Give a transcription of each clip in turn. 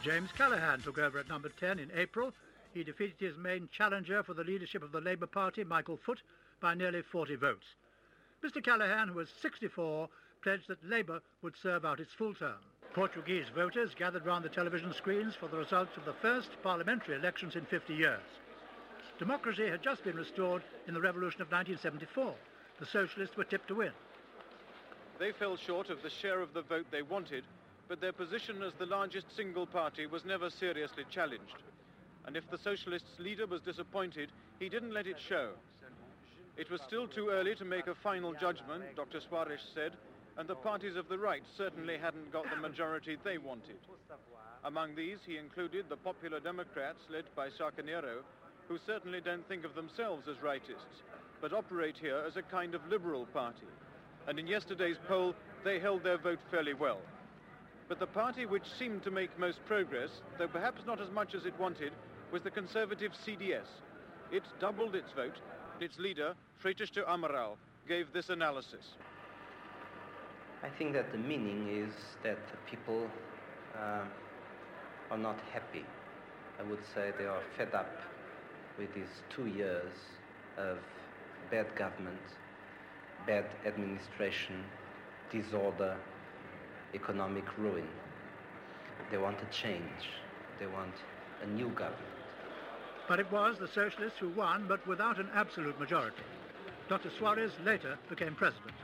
James Callaghan took over at number 10 in April. He defeated his main challenger for the leadership of the Labour Party, Michael Foot, by nearly 40 votes. Mr Callaghan, who was 64, pledged that Labour would serve out its full term. Portuguese voters gathered round the television screens for the results of the first parliamentary elections in 50 years. Democracy had just been restored in the revolution of 1974. The socialists were tipped to win. They fell short of the share of the vote they wanted, but their position as the largest single party was never seriously challenged. And if the socialists' leader was disappointed, he didn't let it show. It was still too early to make a final judgment, Dr. Soares said, and the parties of the right certainly hadn't got the majority they wanted. Among these, he included the Popular Democrats, led by Sá Carneiro, who certainly don't think of themselves as rightists, but operate here as a kind of liberal party. And in yesterday's poll, they held their vote fairly well. But the party which seemed to make most progress, though perhaps not as much as it wanted, was the conservative CDS. It doubled its vote. Its leader, Freixo Amaral, gave this analysis. I think that the meaning is that the people are not happy. I would say they are fed up with these 2 years of bad government, bad administration, disorder, economic ruin. They want a change. They want a new government. But it was the socialists who won, but without an absolute majority. Dr. Soares later became president.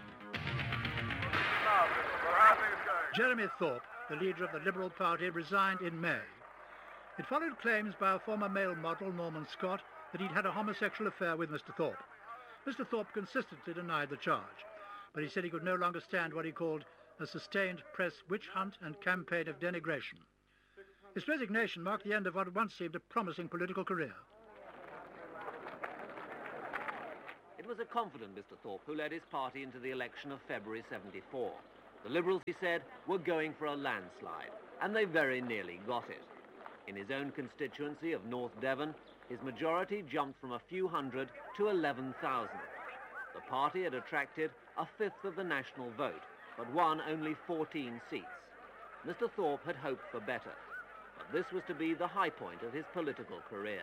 Jeremy Thorpe, the leader of the Liberal Party, resigned in May. It followed claims by a former male model, Norman Scott, that he'd had a homosexual affair with Mr. Thorpe. Mr. Thorpe consistently denied the charge, but he said he could no longer stand what he called a sustained press witch hunt and campaign of denigration. His resignation marked the end of what once seemed a promising political career. It was a confident Mr. Thorpe who led his party into the election of February 74. The Liberals, he said, were going for a landslide, and they very nearly got it. In his own constituency of North Devon, his majority jumped from a few hundred to 11,000. The party had attracted a fifth of the national vote, but won only 14 seats. Mr. Thorpe had hoped for better, but this was to be the high point of his political career.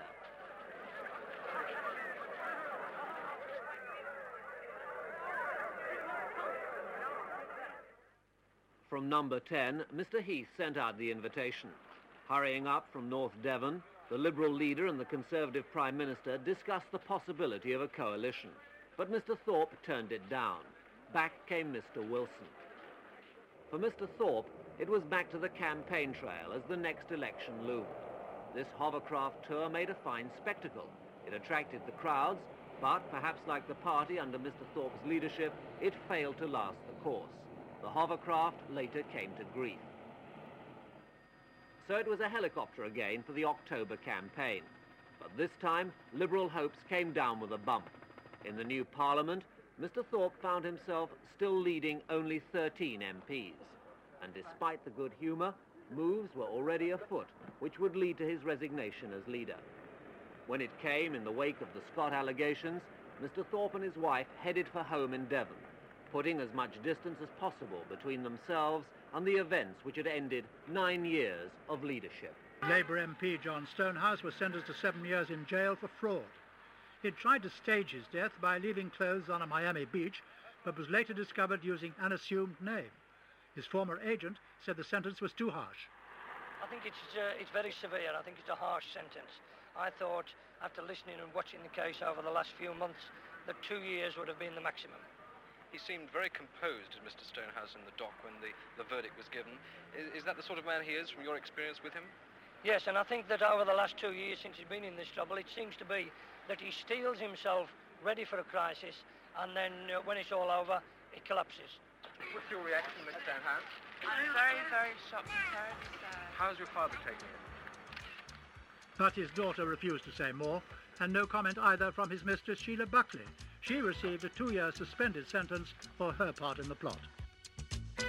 From number 10, Mr. Heath sent out the invitation. Hurrying up from North Devon, the Liberal leader and the Conservative Prime Minister discussed the possibility of a coalition, but Mr. Thorpe turned it down. Back came Mr. Wilson. For Mr. Thorpe, it was back to the campaign trail as the next election loomed. This hovercraft tour made a fine spectacle. It attracted the crowds, but perhaps like the party under Mr. Thorpe's leadership, it failed to last the course. The hovercraft later came to grief. So it was a helicopter again for the October campaign. But this time, Liberal hopes came down with a bump. In the new Parliament, Mr. Thorpe found himself still leading only 13 MPs. And despite the good humour, moves were already afoot, which would lead to his resignation as leader. When it came in the wake of the Scott allegations, Mr. Thorpe and his wife headed for home in Devon, putting as much distance as possible between themselves and the events which had ended 9 years of leadership. Labour MP John Stonehouse was sentenced to 7 years in jail for fraud. He had tried to stage his death by leaving clothes on a Miami beach, but was later discovered using an assumed name. His former agent said the sentence was too harsh. I think it's very severe. I think it's a harsh sentence. I thought, after listening and watching the case over the last few months, that 2 years would have been the maximum. He seemed very composed, Mr. Stonehouse, in the dock when the verdict was given. Is that the sort of man he is, from your experience with him? Yes, and I think that over the last 2 years since he's been in this trouble, it seems to be that he steels himself ready for a crisis, and then when it's all over, it collapses. What's your reaction, Mr. Stonehouse? I'm very, very shocked and terribly sad. How's your father taking it? But his daughter refused to say more, and no comment either from his mistress, Sheila Buckley. She received a 2-year suspended sentence for her part in the plot.